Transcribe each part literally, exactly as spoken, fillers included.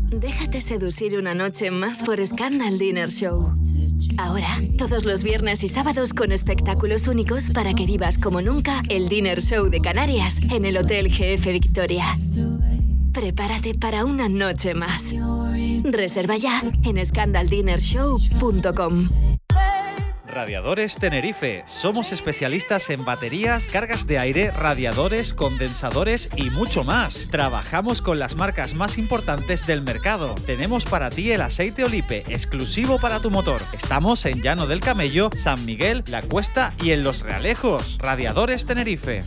Déjate seducir una noche más por Scandal Dinner Show. Ahora, todos los viernes y sábados con espectáculos únicos para que vivas como nunca el Dinner Show de Canarias en el Hotel G F Victoria. Prepárate para una noche más. Reserva ya en scandal dinner show punto com. Radiadores Tenerife. Somos especialistas en baterías, cargas de aire, radiadores, condensadores y mucho más. Trabajamos con las marcas más importantes del mercado. Tenemos para ti el aceite Olipe, exclusivo para tu motor. Estamos en Llano del Camello, San Miguel, La Cuesta y en Los Realejos. Radiadores Tenerife.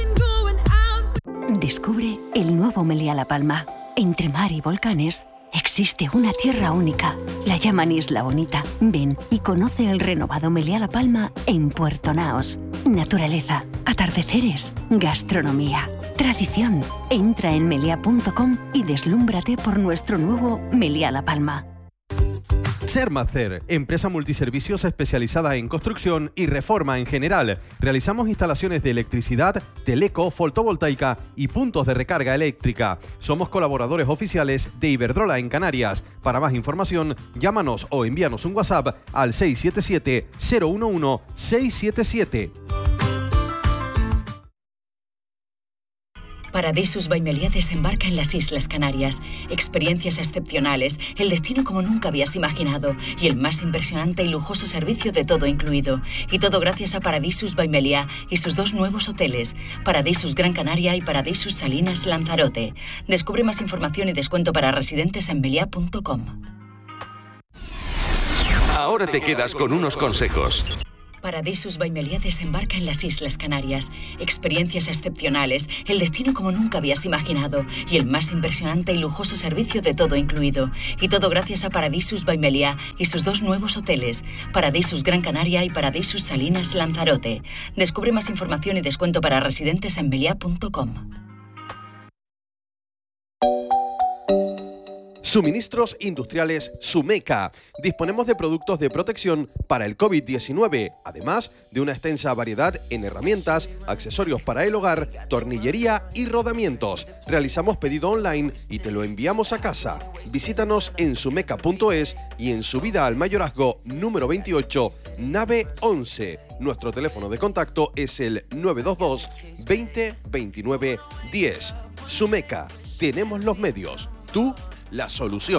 Descubre el nuevo Meliá La Palma. Entre mar y volcanes existe una tierra única. La llaman Isla Bonita. Ven y conoce el renovado Meliá La Palma en Puerto Naos. Naturaleza, atardeceres, gastronomía, tradición. Entra en meliá punto com y deslúmbrate por nuestro nuevo Meliá La Palma. Sermacer, empresa multiservicios especializada en construcción y reforma en general. Realizamos instalaciones de electricidad, teleco, fotovoltaica y puntos de recarga eléctrica. Somos colaboradores oficiales de Iberdrola en Canarias. Para más información, llámanos o envíanos un WhatsApp al seis siete siete, cero uno uno, seis siete siete. Paradisus by Meliá desembarca en las Islas Canarias. Experiencias excepcionales, el destino como nunca habías imaginado y el más impresionante y lujoso servicio de todo incluido. Y todo gracias a Paradisus by Meliá y sus dos nuevos hoteles, Paradisus Gran Canaria y Paradisus Salinas Lanzarote. Descubre más información y descuento para residentes en meliá punto com. Ahora te quedas con unos consejos. Paradisus by Meliá desembarca en las Islas Canarias. Experiencias excepcionales, el destino como nunca habías imaginado y el más impresionante y lujoso servicio de todo incluido. Y todo gracias a Paradisus by Meliá y sus dos nuevos hoteles, Paradisus Gran Canaria y Paradisus Salinas Lanzarote. Descubre más información y descuento para residentes en meliá punto com. Suministros Industriales Sumeca. Disponemos de productos de protección para el COVID diecinueve, además de una extensa variedad en herramientas, accesorios para el hogar, tornillería y rodamientos. Realizamos pedido online y te lo enviamos a casa. Visítanos en sumeca punto es y en Subida al Mayorazgo número veintiocho, nave once. Nuestro teléfono de contacto es el nueve dos dos, veinte, veintinueve, diez. Sumeca. Tenemos los medios. Tú la solución.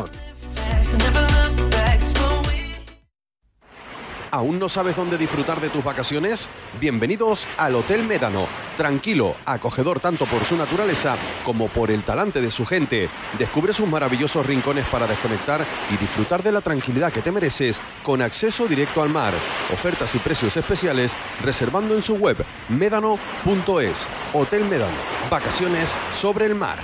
¿Aún no sabes dónde disfrutar de tus vacaciones? Bienvenidos al Hotel Médano. Tranquilo, acogedor tanto por su naturaleza como por el talante de su gente. Descubre sus maravillosos rincones para desconectar y disfrutar de la tranquilidad que te mereces con acceso directo al mar. Ofertas y precios especiales reservando en su web médano punto es. Hotel Médano. Vacaciones sobre el mar.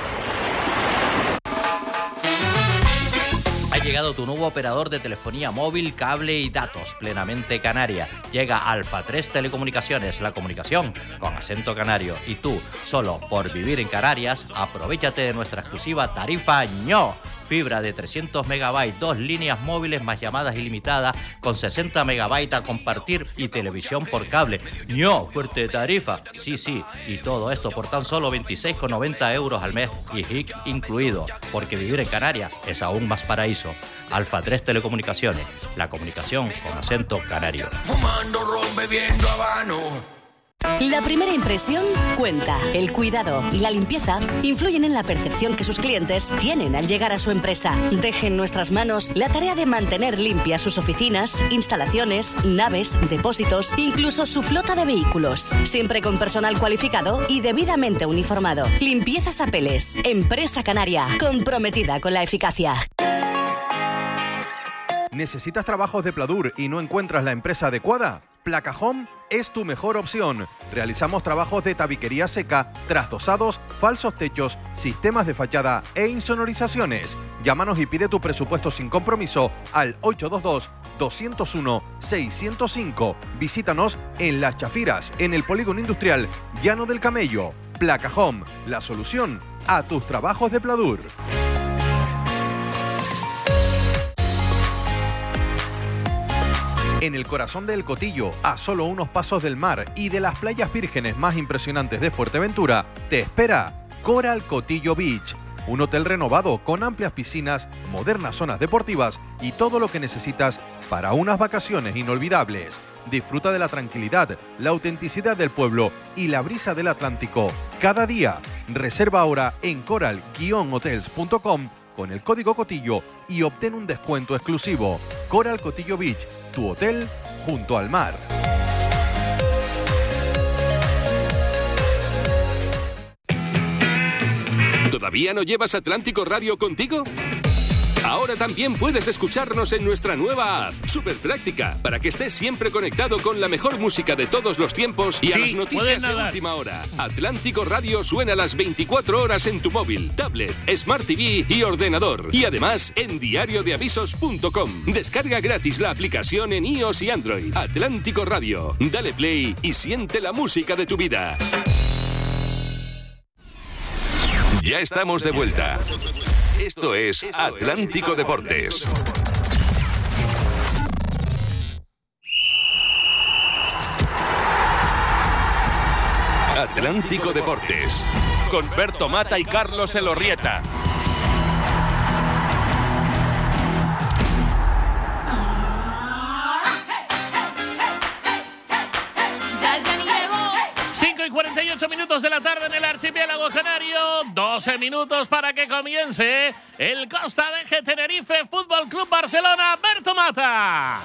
Ha llegado tu nuevo operador de telefonía móvil, cable y datos, plenamente canaria. Llega Alfa tres Telecomunicaciones, la comunicación con acento canario. Y tú, solo por vivir en Canarias, aprovéchate de nuestra exclusiva tarifa ño. Fibra de trescientos megabytes, dos líneas móviles más llamadas ilimitadas con sesenta megabytes a compartir y televisión por cable. ño, fuerte tarifa. Sí, sí, y todo esto por tan solo veintiséis con noventa euros al mes y H I C incluido. Porque vivir en Canarias es aún más paraíso. Alfa tres Telecomunicaciones, la comunicación con acento canario. Fumando ron, bebiendo habano. La primera impresión cuenta. El cuidado y la limpieza influyen en la percepción que sus clientes tienen al llegar a su empresa. Deje en nuestras manos la tarea de mantener limpias sus oficinas, instalaciones, naves, depósitos, incluso su flota de vehículos. Siempre con personal cualificado y debidamente uniformado. Limpiezas Apeles, empresa canaria, comprometida con la eficacia. ¿Necesitas trabajos de pladur y no encuentras la empresa adecuada? Placa Home es tu mejor opción. Realizamos trabajos de tabiquería seca, trasdosados, falsos techos, sistemas de fachada e insonorizaciones. Llámanos y pide tu presupuesto sin compromiso al ocho dos dos, dos cero uno, seis cero cinco. Visítanos en Las Chafiras, en el Polígono Industrial Llano del Camello. Placa Home, la solución a tus trabajos de pladur. En el corazón del Cotillo, a solo unos pasos del mar y de las playas vírgenes más impresionantes de Fuerteventura, te espera Coral Cotillo Beach. un hotel renovado con amplias piscinas, modernas zonas deportivas y todo lo que necesitas para unas vacaciones inolvidables. Disfruta de la tranquilidad, la autenticidad del pueblo y la brisa del Atlántico cada día. Reserva ahora en coral guion hotels punto com con el código Cotillo y obtén un descuento exclusivo. Coral Cotillo Beach, tu hotel junto al mar. ¿Todavía no llevas Atlántico Radio contigo? Ahora también puedes escucharnos en nuestra nueva app, súper práctica, para que estés siempre conectado con la mejor música de todos los tiempos y sí, a las noticias de última hora. Atlántico Radio suena las veinticuatro horas en tu móvil, tablet, Smart T V y ordenador. Y además en diario de avisos punto com. Descarga gratis la aplicación en iOS y Android. Atlántico Radio. Dale play y siente la música de tu vida. Ya estamos de vuelta. Esto es Atlántico Deportes. Atlántico Deportes. Con Berto Mata y Carlos Elorrieta. cinco y cuarenta y ocho minutos de la tarde en el archipiélago canario. doce minutos para que comience el Costa de Tenerife Fútbol Club Barcelona. Berto Mata.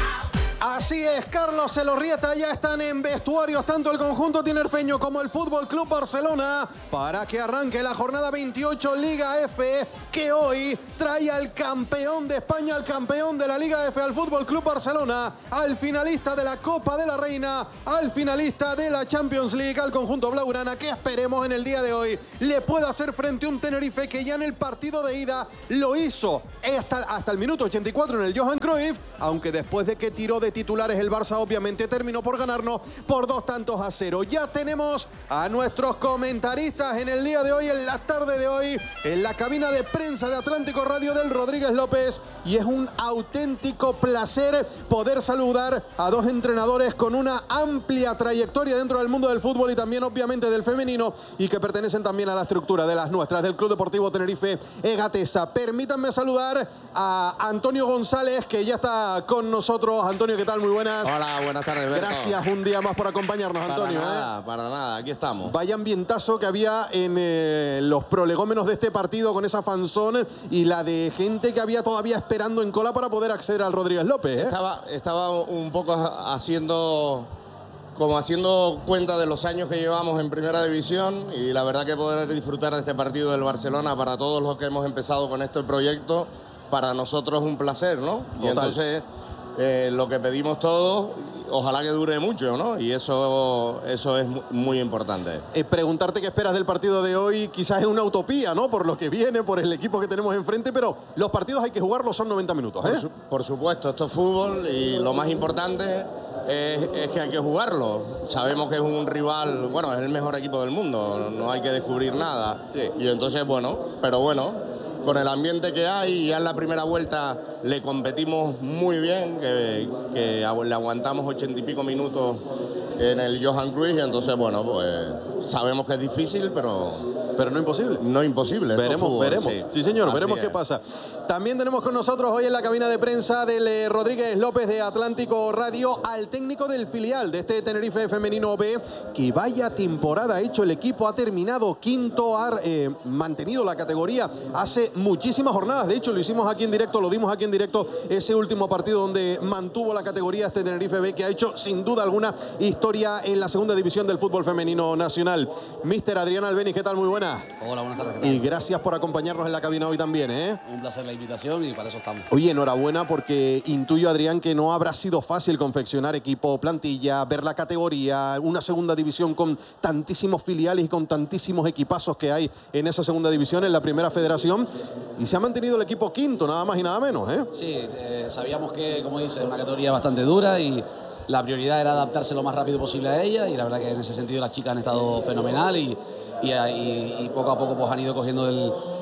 Así es, Carlos Elorrieta, ya están en vestuarios tanto el conjunto tinerfeño como el Fútbol Club Barcelona para que arranque la jornada veintiocho Liga F, que hoy trae al campeón de España, al campeón de la Liga F, al Fútbol Club Barcelona, al finalista de la Copa de la Reina, al finalista de la Champions League, al conjunto blaugrana, que esperemos en el día de hoy le pueda hacer frente a un Tenerife que ya en el partido de ida lo hizo hasta, hasta el minuto ochenta y cuatro en el Johan Cruyff, aunque después de que tiró de titulares el Barça obviamente terminó por ganarnos por dos tantos a cero. Ya tenemos a nuestros comentaristas en el día de hoy, en la tarde de hoy, en la cabina de prensa de Atlántico Radio del Rodríguez López, y es un auténtico placer poder saludar a dos entrenadores con una amplia trayectoria dentro del mundo del fútbol y también obviamente del femenino, y que pertenecen también a la estructura de las nuestras, del Club Deportivo Tenerife Egatesa. Permítanme saludar a Antonio González, que ya está con nosotros. Antonio, ¿qué tal? Muy buenas. Hola, buenas tardes, Berto. Gracias un día más por acompañarnos, Antonio. Para nada, ¿eh? para nada, aquí estamos. Vaya ambientazo que había en eh, los prolegómenos de este partido con esa fanzón y la de gente que había todavía esperando en cola para poder acceder al Rodríguez López. ¿eh? Estaba, estaba un poco haciendo, como haciendo cuenta de los años que llevamos en Primera División, y la verdad que poder disfrutar de este partido del Barcelona para todos los que hemos empezado con este proyecto, para nosotros es un placer, ¿no? Total. Y entonces eh, lo que pedimos todos, ojalá que dure mucho, ¿no? Y eso, eso es muy importante. Eh, preguntarte qué esperas del partido de hoy quizás es una utopía, ¿no? Por lo que viene, por el equipo que tenemos enfrente, pero los partidos hay que jugarlos, son noventa minutos, ¿eh? Por, su, por supuesto, esto es fútbol y lo más importante es, es que hay que jugarlo. Sabemos que es un rival, bueno, es el mejor equipo del mundo, no hay que descubrir nada. Sí. Y entonces, bueno, pero bueno, con el ambiente que hay, ya en la primera vuelta le competimos muy bien, que, que le aguantamos ochenta y pico minutos en el Johan Cruyff, y entonces, bueno, pues sabemos que es difícil, pero... Pero no imposible. No imposible. Veremos, fútbol, veremos. Sí, sí señor, Así veremos es. qué pasa. También tenemos con nosotros hoy en la cabina de prensa del eh, Rodríguez López de Atlántico Radio al técnico del filial de este Tenerife Femenino B, que vaya temporada ha hecho el equipo, ha terminado quinto, ha eh, mantenido la categoría hace muchísimas jornadas. De hecho, lo hicimos aquí en directo, lo dimos aquí en directo, ese último partido donde mantuvo la categoría este Tenerife B, que ha hecho sin duda alguna historia en la segunda división del fútbol femenino nacional. Mister Adrián Albeniz, ¿qué tal? Muy buena. Hola, buenas tardes. ¿Qué tal? Y gracias por acompañarnos en la cabina hoy también, ¿eh? Un placer la invitación y para eso estamos. Oye, enhorabuena, porque intuyo, Adrián, que no habrá sido fácil confeccionar equipo, plantilla, ver la categoría, una segunda división con tantísimos filiales y con tantísimos equipazos que hay en esa segunda división, en la primera federación, y se ha mantenido el equipo quinto, nada más y nada menos, ¿eh? Sí, eh, sabíamos que, como dice, es una categoría bastante dura y la prioridad era adaptarse lo más rápido posible a ella, y la verdad que en ese sentido las chicas han estado fenomenal y Y, y, y poco a poco pues han ido cogiendo el,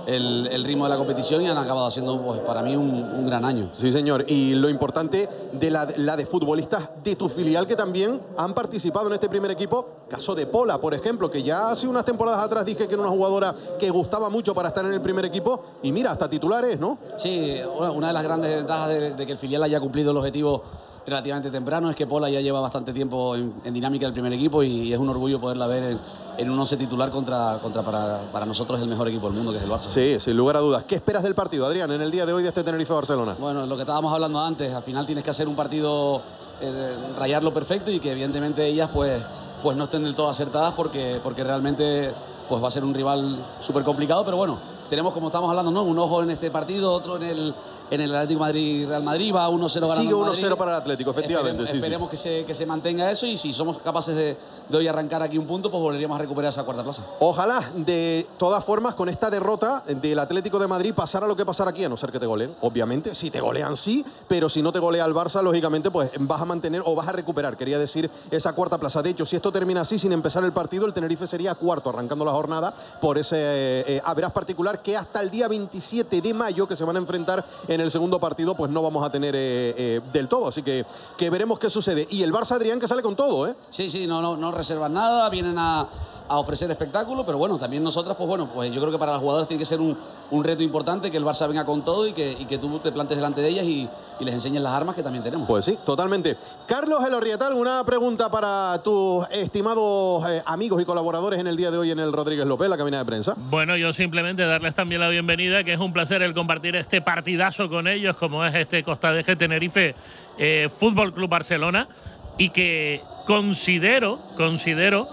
el, el ritmo de la competición y han acabado haciendo, pues, para mí un, un gran año. Sí, señor. Y lo importante de la, la de futbolistas de tu filial que también han participado en este primer equipo. Caso de Pola, por ejemplo, que ya hace unas temporadas atrás dije que era una jugadora que gustaba mucho para estar en el primer equipo. Y mira, hasta titulares, ¿no? Sí, una de las grandes ventajas de, de que el filial haya cumplido el objetivo relativamente temprano es que Pola ya lleva bastante tiempo en, en dinámica del primer equipo y es un orgullo poderla ver en, en un once titular contra, contra para, para nosotros el mejor equipo del mundo, que es el Barça. Sí, sin lugar a dudas. ¿Qué esperas del partido, Adrián, en el día de hoy de este Tenerife-Barcelona? Bueno, lo que estábamos hablando antes, al final tienes que hacer un partido, eh, rayarlo perfecto y que evidentemente ellas pues, pues no estén del todo acertadas porque, porque realmente pues va a ser un rival súper complicado, pero bueno, tenemos, como estamos hablando, ¿no?, un ojo en este partido, otro en el, en el Atlético Madrid-Real Madrid, va uno cero ganando. Sigue uno cero para el Atlético, efectivamente. Esperemos, sí, esperemos sí. Que, se, que se mantenga eso y si somos capaces de, de hoy arrancar aquí un punto, pues volveríamos a recuperar esa cuarta plaza. Ojalá, de todas formas, con esta derrota del Atlético de Madrid pasara lo que pasara aquí, a no ser que te goleen, obviamente. Si te golean, sí, pero si no te golea el Barça, lógicamente, pues vas a mantener o vas a recuperar, quería decir, esa cuarta plaza. De hecho, si esto termina así, sin empezar el partido, el Tenerife sería cuarto, arrancando la jornada por ese eh, averaz particular que hasta el día veintisiete de mayo, que se van a enfrentar en el segundo partido, pues no vamos a tener eh, eh, del todo. Así que, que veremos qué sucede. Y el Barça, Adrián, que sale con todo, ¿eh? Sí, sí, no, no, no reservan nada, vienen a, a ofrecer espectáculo, pero bueno, también nosotras, pues bueno, pues yo creo que para las jugadoras tiene que ser un, un reto importante que el Barça venga con todo y que, y que tú te plantes delante de ellas y, y les enseñes las armas que también tenemos. Pues sí, totalmente. Carlos Elorrieta, una pregunta para tus estimados eh, amigos y colaboradores en el día de hoy en el Rodríguez López, la cabina de prensa. Bueno, yo simplemente darles también la bienvenida, que es un placer el compartir este partidazo con ellos, como es este Costa de G Tenerife eh, Fútbol Club Barcelona, y que considero, considero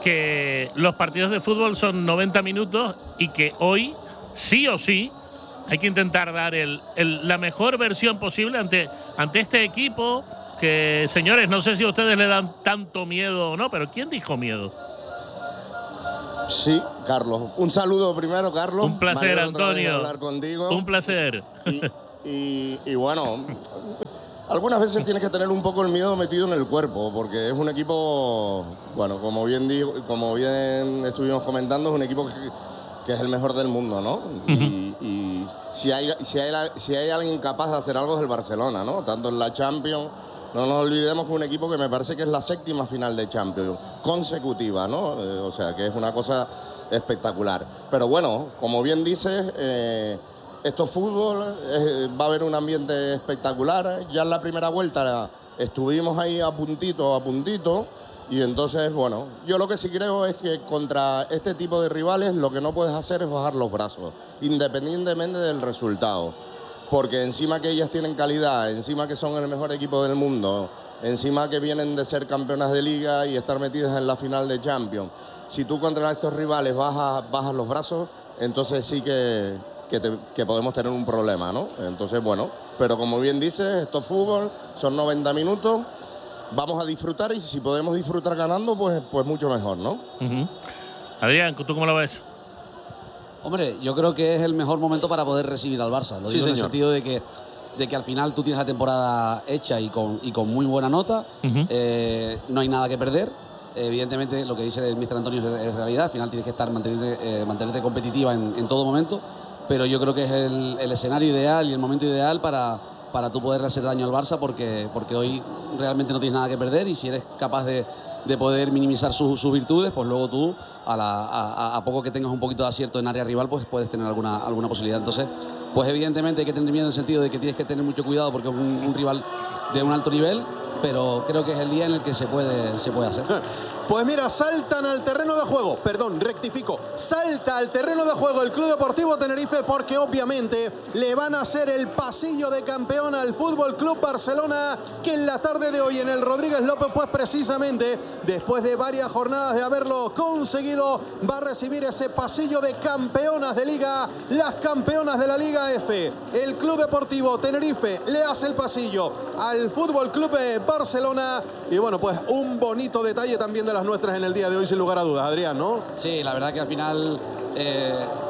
que los partidos de fútbol son noventa minutos y que hoy, sí o sí, hay que intentar dar el, el, la mejor versión posible ante, ante este equipo que, señores, no sé si a ustedes le dan tanto miedo o no, pero ¿quién dijo miedo? Sí, Carlos. Un saludo primero, Carlos. Un placer, Antonio. Hablar contigo. Un placer. Y, y, y bueno, algunas veces tienes que tener un poco el miedo metido en el cuerpo, porque es un equipo, bueno, como bien digo, como bien estuvimos comentando, es un equipo que, que es el mejor del mundo, ¿no? Uh-huh. y, y si hay, si hay si hay alguien capaz de hacer algo es el Barcelona, ¿no? Tanto en la Champions. No nos olvidemos que un equipo que me parece que es la séptima final de Champions consecutiva, ¿no? Eh, o sea, que es una cosa espectacular. Pero bueno, como bien dices, eh, esto es fútbol, eh, va a haber un ambiente espectacular. Ya en la primera vuelta estuvimos ahí a puntito, a puntito. Y entonces, bueno, yo lo que sí creo es que contra este tipo de rivales lo que no puedes hacer es bajar los brazos, independientemente del resultado. Porque encima que ellas tienen calidad, encima que son el mejor equipo del mundo, encima que vienen de ser campeonas de liga y estar metidas en la final de Champions, si tú contra estos rivales bajas, bajas los brazos, entonces sí que, que, te, que podemos tener un problema, ¿no? Entonces, bueno, pero como bien dices, esto es fútbol, son noventa minutos, vamos a disfrutar y si podemos disfrutar ganando, pues, pues mucho mejor, ¿no? Uh-huh. Adrián, ¿tú cómo lo ves? Hombre, yo creo que es el mejor momento para poder recibir al Barça. Lo sí, digo señor. En el sentido de que, de que al final tú tienes la temporada hecha y con, y con muy buena nota. Uh-huh. eh, no hay nada que perder. Evidentemente, lo que dice el míster Antonio es, es realidad. Al final tienes que estar mantenerte, eh, mantenerte competitiva en, en todo momento. Pero yo creo que es el, el escenario ideal y el momento ideal para, para tú poder hacer daño al Barça porque, porque hoy realmente no tienes nada que perder y si eres capaz de, de poder minimizar su, sus virtudes, pues luego tú, a, la, a, a poco que tengas un poquito de acierto en área rival, pues puedes tener alguna, alguna posibilidad. Entonces, pues evidentemente hay que tener miedo en el sentido de que tienes que tener mucho cuidado porque es un, un rival de un alto nivel, pero creo que es el día en el que se puede, se puede hacer. Pues mira, saltan al terreno de juego, perdón, rectifico, salta al terreno de juego el Club Deportivo Tenerife porque obviamente le van a hacer el pasillo de campeón al Fútbol Club Barcelona, que en la tarde de hoy en el Rodríguez López, pues precisamente después de varias jornadas de haberlo conseguido, va a recibir ese pasillo de campeonas de liga, las campeonas de la Liga F. El Club Deportivo Tenerife le hace el pasillo al Fútbol Club Barcelona y bueno, pues un bonito detalle también de la nuestras en el día de hoy, sin lugar a dudas, Adrián, ¿no? Sí, la verdad que al final eh,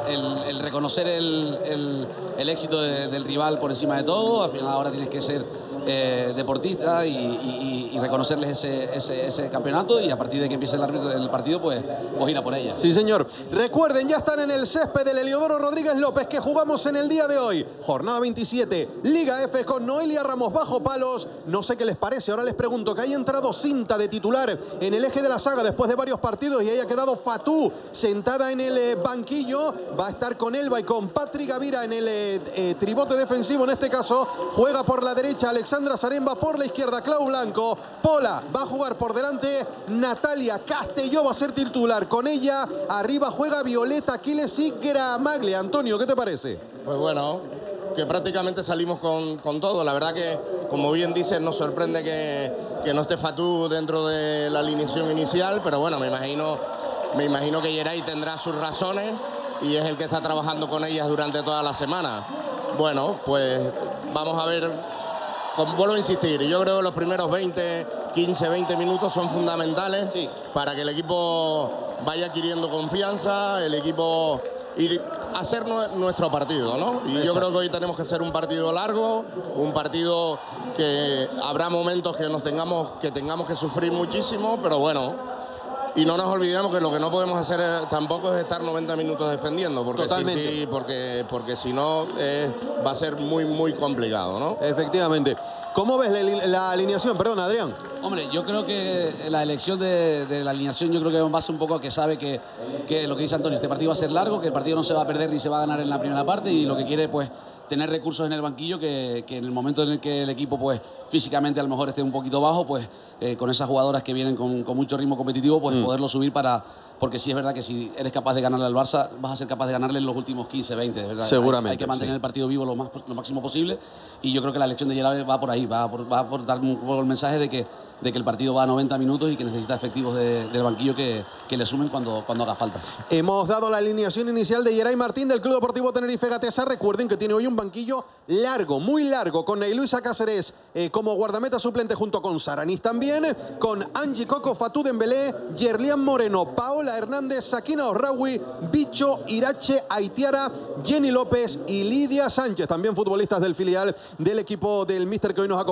el, el reconocer el, el, el éxito de, del rival por encima de todo. Al final ahora tienes que ser eh, deportista y, y, y reconocerles ese, ese, ese campeonato, y a partir de que empiece el, árbitro, el partido, pues, pues ir a por ella. Sí, señor. Recuerden, ya están en el césped del Heliodoro Rodríguez López, que jugamos en el día de hoy. Jornada veintisiete, Liga F con Noelia Ramos bajo palos. No sé qué les parece, ahora les pregunto, que haya entrado Cinta de titular en el eje de la saga después de varios partidos y haya quedado Fatú sentada en el eh, banquillo. Va a estar con Elba y con Patrick Gavira en el eh, eh, tribote defensivo. En este caso juega por la derecha Alexandra Zaremba, por la izquierda Clau Blanco. Pola va a jugar por delante, Natalia Castelló va a ser titular. Con ella arriba juega Violeta Aquiles y Gramaglia. Antonio, ¿qué te parece? Pues bueno, que prácticamente salimos con, con todo. La verdad que, como bien dices, nos sorprende que, que no esté Fatú dentro de la alineación inicial, pero bueno, me imagino, me imagino que Geray tendrá sus razones y es el que está trabajando con ellas durante toda la semana. Bueno, pues vamos a ver, como vuelvo a insistir, yo creo que los primeros veinte, quince, veinte minutos son fundamentales sí. para que el equipo vaya adquiriendo confianza, el equipo ir a hacer nuestro partido, ¿no? Y yo creo que hoy tenemos que ser un partido largo, un partido que habrá momentos que nos tengamos que tengamos que sufrir muchísimo, pero bueno. Y no nos olvidemos que lo que no podemos hacer es, tampoco es estar noventa minutos defendiendo, porque Totalmente. sí, sí, porque, porque si no eh, va a ser muy, muy complicado, ¿no? Efectivamente. ¿Cómo ves la, la alineación? Perdón, Adrián. Hombre, yo creo que la elección de, de la alineación, yo creo que va en base un poco a que sabe que, que lo que dice Antonio, este partido va a ser largo, que el partido no se va a perder ni se va a ganar en la primera parte, y lo que quiere, pues, tener recursos en el banquillo que, que en el momento en el que el equipo, pues, físicamente a lo mejor esté un poquito bajo, pues, eh, con esas jugadoras que vienen con, con mucho ritmo competitivo, pues, mm. poderlo subir para... Porque sí es verdad que si eres capaz de ganarle al Barça, vas a ser capaz de ganarle en los últimos quince, veinte, ¿verdad? Seguramente. Hay, hay que mantener sí. el partido vivo lo, más, lo máximo posible, y yo creo que la elección de Geray va por ahí, va por, va por dar un poco el mensaje de que, de que el partido va a noventa minutos y que necesita efectivos de, del banquillo que, que le sumen cuando, cuando haga falta. Hemos dado la alineación inicial de Geray Martín del Club Deportivo Tenerife Gatesa. Recuerden que tiene hoy un banquillo largo, muy largo, con Luisa Cáceres eh, como guardameta suplente junto con Saranis también, con Angie Coco, Fatou Dembélé, Yerlian Moreno, Paola Hernández, Sakina Orrawi, Bicho, Irache, Aitiara, Jenny López y Lidia Sánchez, también futbolistas del filial del equipo del míster que hoy nos acompaña.